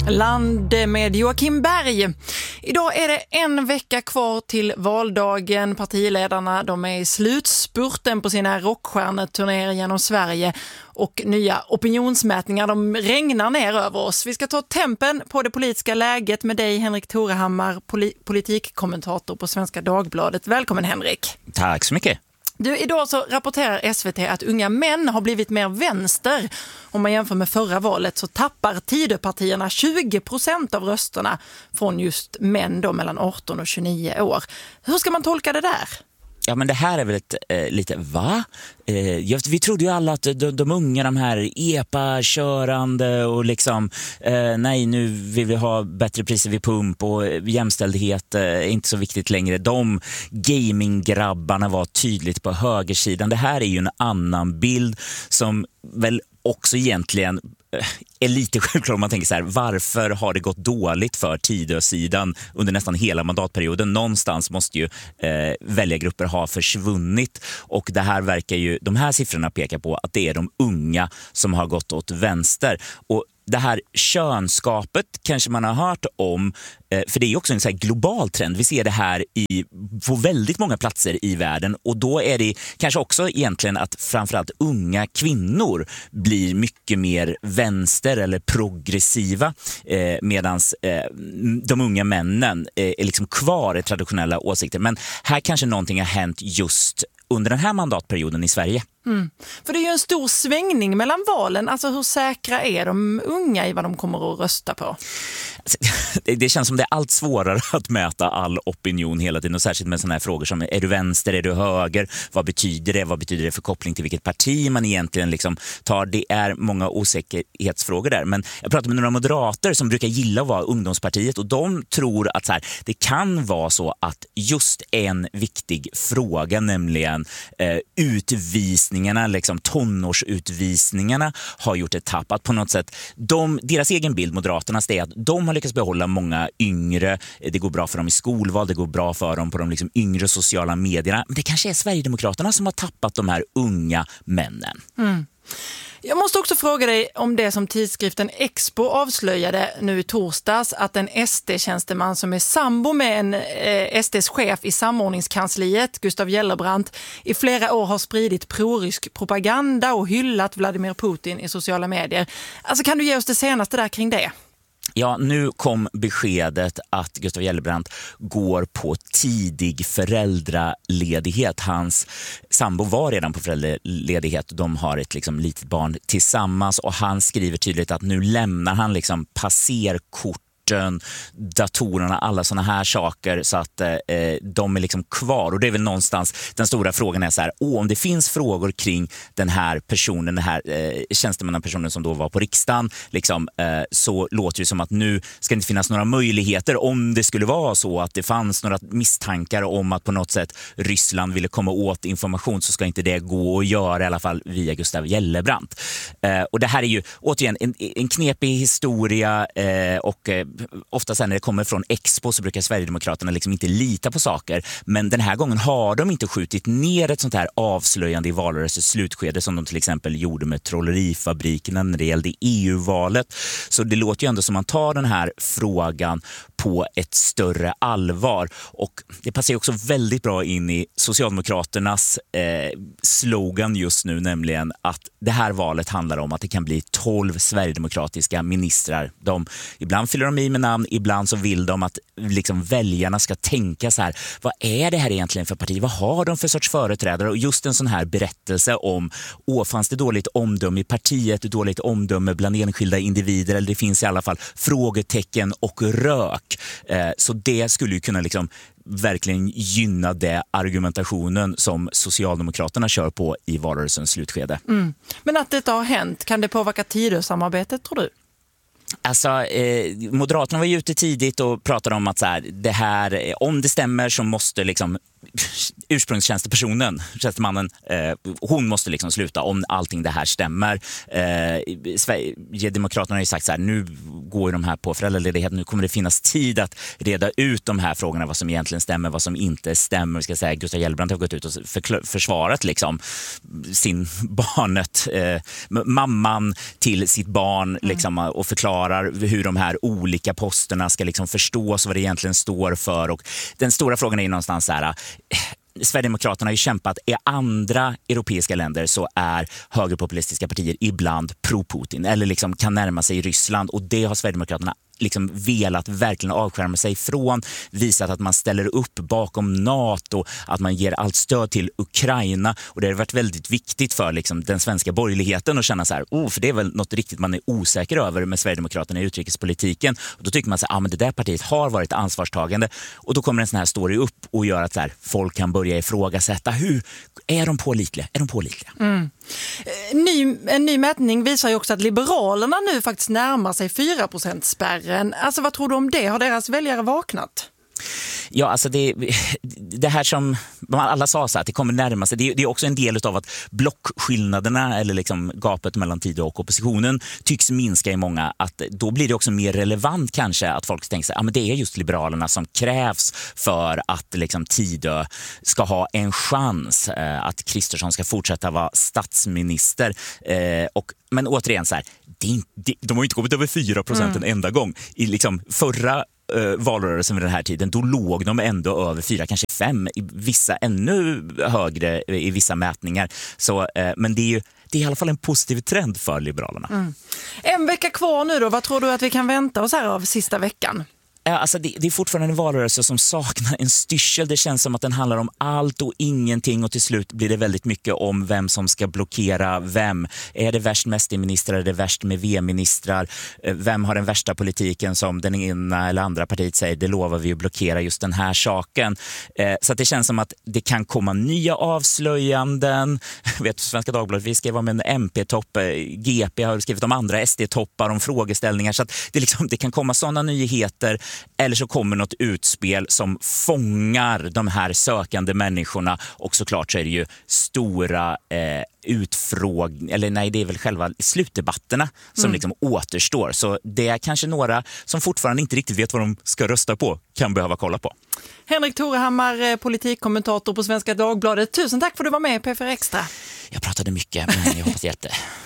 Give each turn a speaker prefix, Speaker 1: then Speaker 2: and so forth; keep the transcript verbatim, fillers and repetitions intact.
Speaker 1: Land med Joakim Berg. Idag är det en vecka kvar till valdagen. Partiledarna de är i slutspurten på sina rockstjärneturnéer genom Sverige och nya opinionsmätningar de regnar ner över oss. Vi ska ta tempen på det politiska läget med dig, Henrik Torehammar, poli- politikkommentator på Svenska Dagbladet. Välkommen, Henrik.
Speaker 2: Tack så mycket.
Speaker 1: Du, idag så rapporterar S V T att unga män har blivit mer vänster. Om man jämför med förra valet så tappar Tidöpartierna tjugo procent av rösterna från just män då mellan arton och tjugonio år. Hur ska man tolka det där?
Speaker 2: Ja, men det här är väl ett, eh, lite, va? Eh, vi trodde ju alla att de, de unga, de här epa-körande och liksom, eh, nej, nu vill vi ha bättre priser vid pump och jämställdhet eh, är inte så viktigt längre. De gaminggrabbarna var tydligt på högersidan. Det här är ju en annan bild som väl också egentligen är lite självklart om man tänker så här, varför har det gått dåligt för Tidösidan under nästan hela mandatperioden? Någonstans måste ju eh, väljargrupper ha försvunnit, och det här verkar ju, de här siffrorna pekar på att det är de unga som har gått åt vänster. Och det här könskapet kanske man har hört om, för det är också en så här global trend. Vi ser det här i, på väldigt många platser i världen, och då är det kanske också egentligen att framförallt unga kvinnor blir mycket mer vänster eller progressiva, eh, medan eh, de unga männen eh, är liksom kvar i traditionella åsikter. Men här kanske någonting har hänt just under den här mandatperioden i Sverige.
Speaker 1: Mm. För det är ju en stor svängning mellan valen. Alltså hur säkra är de unga i vad de kommer att rösta på?
Speaker 2: Det känns som det är allt svårare att mäta all opinion hela tiden, och särskilt med sådana här frågor som är du vänster, är du höger, vad betyder det, vad betyder det för koppling till vilket parti man egentligen liksom tar. Det är många osäkerhetsfrågor där, men jag pratar med några moderater som brukar gilla att vara ungdomspartiet, och de tror att så här, det kan vara så att just en viktig fråga, nämligen eh, utvisningarna, liksom tonårsutvisningarna, har gjort ett tapp. Att på något sätt, de, deras egen bild, Moderaternas, är att de har lyckats behålla många yngre. Det går bra för dem i skolval, det går bra för dem på de liksom yngre sociala medierna. Men det kanske är Sverigedemokraterna som har tappat de här unga männen. Mm.
Speaker 1: Jag måste också fråga dig om det som tidskriften Expo avslöjade nu i torsdags, att en S D-tjänsteman som är sambo med en eh, S D:s chef i samordningskansliet, Gustav Gellebrant, i flera år har spridit prorysk propaganda och hyllat Vladimir Putin i sociala medier. Alltså, kan du ge oss det senaste där kring det?
Speaker 2: Ja, nu kom beskedet att Gustav Gellebrant går på tidig föräldraledighet. Hans sambo var redan på föräldraledighet. De har ett liksom litet barn tillsammans, och han skriver tydligt att nu lämnar han liksom passerkort, datorerna, alla såna här saker, så att eh, de är liksom kvar. Och det är väl någonstans den stora frågan är så här, åh, om det finns frågor kring den här personen, den här eh, tjänstemannapersonen som då var på riksdagen, liksom, eh, så låter det som att nu ska det inte finnas några möjligheter, om det skulle vara så att det fanns några misstankar om att på något sätt Ryssland ville komma åt information, så ska inte det gå att göra, i alla fall via Gustav Gellebrant. Eh, och det här är ju återigen en, en knepig historia, eh, och eh, ofta sen när det kommer från Expo så brukar Sverigedemokraterna liksom inte lita på saker, men den här gången har de inte skjutit ner ett sånt här avslöjande i valrörelsens slutskede som de till exempel gjorde med trollerifabrikerna när det gällde E U-valet. Så det låter ju ändå som man tar den här frågan på ett större allvar, och det passar också väldigt bra in i Socialdemokraternas eh, slogan just nu, nämligen att det här valet handlar om att det kan bli tolv sverigedemokratiska ministrar. De, ibland fyller de i med namn, ibland så vill de att liksom väljarna ska tänka så här, vad är det här egentligen för parti? Vad har de för sorts företrädare? Och just en sån här berättelse om, åh, fanns det dåligt omdöme i partiet, dåligt omdöme bland enskilda individer, eller det finns i alla fall frågetecken och rök. Eh, så det skulle ju kunna liksom verkligen gynna det argumentationen som Socialdemokraterna kör på i valrörelsens slutskede. Mm.
Speaker 1: Men att detta har hänt, kan det påverka Tidösamarbetet, tror du?
Speaker 2: Alltså, eh, Moderaterna var ju ute tidigt och pratade om att så här, det här, om det stämmer så måste liksom ursprungstjänstepersonen, tjänstemannen, eh, hon måste liksom sluta om allting det här stämmer. Eh, Sverigedemokraterna har ju sagt så här, nu går ju de här på föräldraledighet. Nu kommer det finnas tid att reda ut de här frågorna, vad som egentligen stämmer, vad som inte stämmer. Vi ska säga, Gustav Gellebrandt har gått ut och förkl- försvarat liksom sin barnet, eh, mamman till sitt barn liksom, och förklarar hur de här olika posterna ska liksom förstås, vad det egentligen står för. Och den stora frågan är ju någonstans så här, eh, Sverigedemokraterna har ju kämpat i andra europeiska länder, så är högerpopulistiska partier ibland pro-Putin eller liksom kan närma sig Ryssland, och det har Sverigedemokraterna liksom velat verkligen avskärma sig från, visat att man ställer upp bakom NATO, att man ger allt stöd till Ukraina, och det har varit väldigt viktigt för liksom den svenska borgerligheten att känna så här, oh, för det är väl något riktigt man är osäker över med Sverigedemokraterna i utrikespolitiken, och då tycker man så här, ah, men det där partiet har varit ansvarstagande, och då kommer en sån här story upp och gör att så här, folk kan börja ifrågasätta, hur är de pålitliga? Är de pålitliga?
Speaker 1: Mm. Ny, en ny mätning visar ju också att Liberalerna nu faktiskt närmar sig fyra procent spärren. Alltså vad tror du om det? Har deras väljare vaknat?
Speaker 2: Ja, alltså det, det här som alla sa så att det kommer närma sig, det, det är också en del av att blockskillnaderna eller liksom gapet mellan tid och oppositionen tycks minska i många, att då blir det också mer relevant kanske att folk tänker sig, ja, men det är just Liberalerna som krävs för att liksom Tidö ska ha en chans, eh, att Kristersson ska fortsätta vara statsminister, eh, och men återigen så här, det, det, de har ju inte kommit över fyra procent mm. en enda gång i liksom förra Uh, valrörelsen vid den här tiden, då låg de ändå över fyra, kanske fem, i vissa ännu högre i vissa mätningar. Så, uh, men det är ju det är i alla fall en positiv trend för Liberalerna. Mm.
Speaker 1: En vecka kvar nu då, vad tror du att vi kan vänta oss här av sista veckan?
Speaker 2: Alltså det, det är fortfarande en valrörelse som saknar en styrsel. Det känns som att den handlar om allt och ingenting, och till slut blir det väldigt mycket om vem som ska blockera vem. Är det värst med S D-ministrar, är det värst med V-ministrar? Vem har den värsta politiken som den ena eller andra partiet säger, det lovar vi att blockera just den här saken. Så att det känns som att det kan komma nya avslöjanden. Vet du, Svenska Dagbladet, vi skrev om en M P-topp, G P har skrivit om andra S D-toppar, om frågeställningar, så att det, liksom, det kan komma sådana nyheter. Eller så kommer något utspel som fångar de här sökande människorna, och såklart så är det ju stora eh, utfråg eller nej, det är väl själva slutdebatterna som mm. liksom återstår. Så det är kanske några som fortfarande inte riktigt vet vad de ska rösta på kan behöva kolla på.
Speaker 1: Henrik Torehammar, politikkommentator på Svenska Dagbladet. Tusen tack för att du var med i P fyra Extra.
Speaker 2: Jag pratade mycket, men jag hoppas det hjälpte.